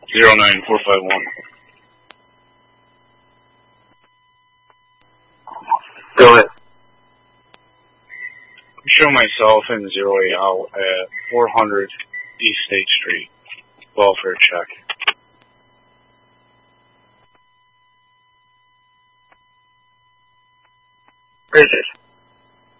09451. Go ahead. Show myself in 08 out at 400 East State Street. Welfare check. Where is this?